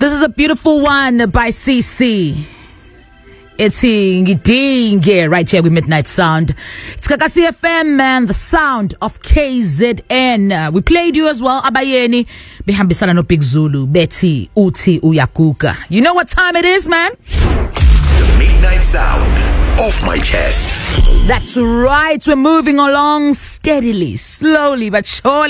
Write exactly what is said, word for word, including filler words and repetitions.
This is a beautiful one by C C. It's Ngidinge right here with Midnight Sound. It's Kakasi F M, man, the sound of K Z N. Uh, we played you as well, Abayeni, Behambisana no Big Zulu, Betty, Uti, Uyakuka. You know what time it is, man? The Midnight Sound, off my chest. That's right, we're moving along steadily, slowly but surely.